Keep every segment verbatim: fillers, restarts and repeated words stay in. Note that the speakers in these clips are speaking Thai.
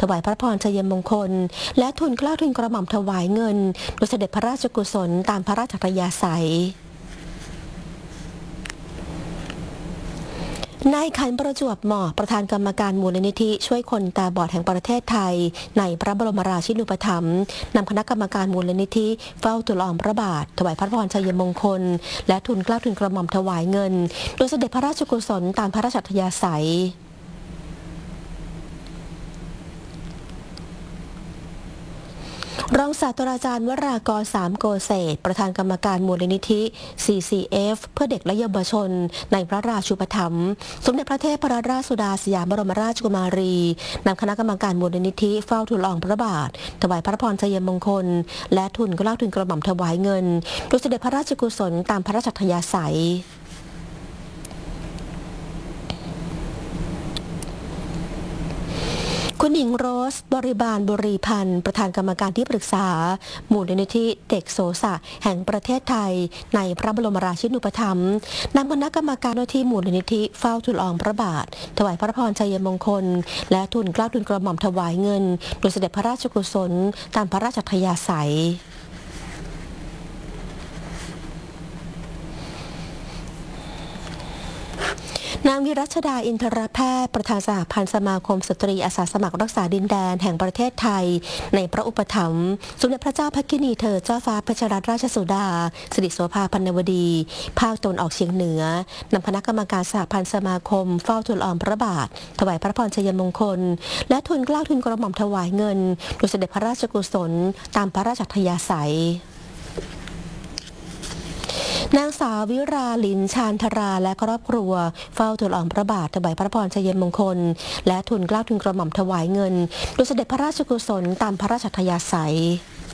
ถวายพระพรชัยมงคลและทุนเกล้าทุนกระหม่อมถวายเงินโดยเสด็จพระราชกุศลตามพระราชอัธยาศัยนายขันประจวบเหมาะประธานกรรมการมูลนิธิช่วยคนตาบอดแห่งประเทศไทยในพระบรมราชินูปถัมภ์นำคณะกรรมการมูลนิธิเฝ้าทูลละอองพระบาทถวายพระพรชัยมงคลและทุนเกล้าทุนกระหม่อมถวายเงินโดยเสด็จพระราชกุศลตามพระราชอัธยาศัยรองศาสตราจารย์วรากรสามโกเศษประธานกรรมการมูลนิธิ ซี ซี เอฟ เพื่อเด็กและเยาวชนในพระราชูปถัมภ์สมเด็จพระเทพรัตนราชสุดาสยามบรมราชกุมารีนำคณะกรรมการมูลนิธิเฝ้าทูลละอองพระบาทถวายพระพรชัยมงคลและทุนเกล้าทุนกระหม่อมถวายเงินโดยเสด็จพระราชกุศลตามพระราชอัธยาศัยคุณหญิงโรสบริบาลบุรีพันธ์ประธานกรรมการที่ปรึกษามูลนิธิเด็กโสสะแห่งประเทศไทยในพระบรมราชินูปถัมภ์นำคณะกรรมการที่มูลนิธิเฝ้าทูลละอองพระบาทถวายพระพรชัยมงคลและทุนเกล้าทุนกระหม่อมถวายเงินโดยเสด็จพระราชกุศลตามพระราชอัธยาศัยนางวิรัชดาอินทรแพทย์ประธานสหพันธ์สมาคมสตรีอาสาสมัครรักษาดินแดนแห่งประเทศไทยในพระอุปถัมภ์สมเด็จพระเจ้าพระกินีเธอเจ้าฟ้าพัชรราชสุดาสิริโสภาพันวดีภาคตะวันออกเฉียงเหนือนำคณะกรรมการสหพันธ์สมาคมเฝ้าทูลละอองพระบาทถวายพระพรชัยมงคลและทุนเกล้าทุนกระหม่อมถวายเงินโดยเสด็จพระราชกุศลตามพระราชอัธยาศัยนางสาววิราลินชาญธราและครอบครัวเฝ้าทูลละอองพระบาทถวายพระพรชัยมงคลและทุนเกล้าทุนกระหม่อมถวายเงินโดยเสด็จพระราชกุศลตามพระราชอัธยาศัย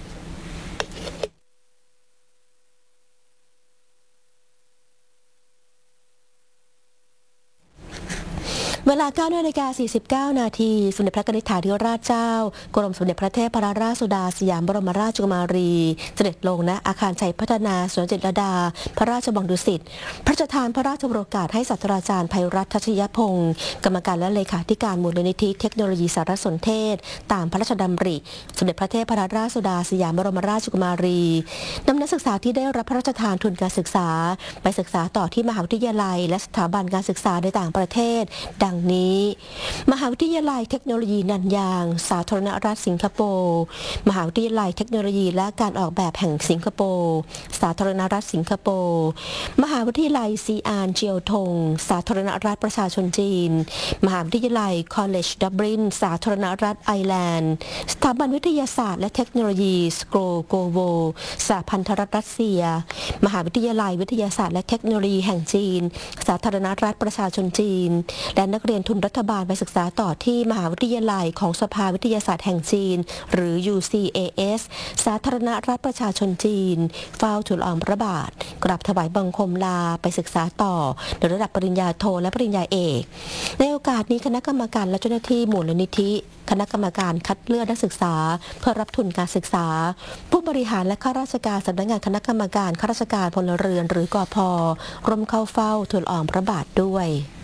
เวลา เก้านาฬิกาสี่สิบเก้า นาทีสมเด็จพระนิธิถาธิราชเจ้ากรมสมเด็จพระเทพรัตนราชสุดาสยามบรมราชกุมารีเสด็จลงณอาคารชัยพัฒนาสวนจิตรลดาพระราชวังดุสิตพระราชทานพระราชโอกาสให้ศาสตราจารย์ไพรัตน์ทัชยพงศ์กรรมการและเลขาธิการมูลนิธิเทคโนโลยีสารสนเทศตามพระราชดำริสมเด็จพระเทพรัตนราชสุดาสยามบรมราชกุมารีนำนักศึกษาที่ได้รับพระราชทานทุนการศึกษาไปศึกษาต่อที่มหาวิทยาลัยและสถาบันการศึกษาในต่างประเทศดังนี้มหาวิทยาลัยเทคโนโลยีนันยางสาธารณรัฐสิงคโปร์มหาวิทยาลัยเทคโนโลยีและการออกแบบแห่งสิงคโปร์สาธารณรัฐสิงคโปร์มหาวิทยาลัยซีอานเจียวทงสาธารณรัฐประชาชนจีนมหาวิทยาลัยคอลเลจดับลินสาธารณรัฐไอร์แลนด์สถาบันวิทยาศาสตร์และเทคโนโลยีสโกโกโวสหพันธรัฐรัสเซียมหาวิทยาลัยวิทยาศาสตร์และเทคโนโลยีแห่งจีนสาธารณรัฐประชาชนจีนและนักเรียนทุนรัฐบาลไปศึกษาต่อที่มหาวิทยาลัยของสภาวิทยาศาสตร์แห่งจีนหรือ ยู ซี เอ เอส สาธารณรัฐประชาชนจีนเฝ้าทูลละอองพระบาทกราบถวายบังคมลาไปศึกษาต่อในระดับปริญญาโทและปริญญาเอกในโอกาสนี้คณะกรรมการและเจ้าหน้าที่มูลนิธิคณะกรรมการคัดเลือกนักศึกษาเพื่อรับทุนการศึกษาผู้บริหารและข้าราชการสำนักงานคณะกรรมการข้าราชการพลเรือนหรือกพ.ร่วมเข้าเฝ้าทูลละอองพระบาทด้วย